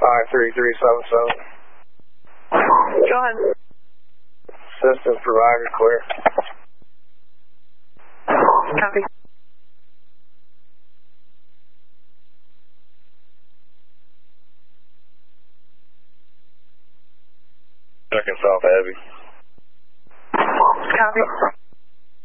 53377. Go ahead. System provider clear. Copy. Second South Heavy. Copy.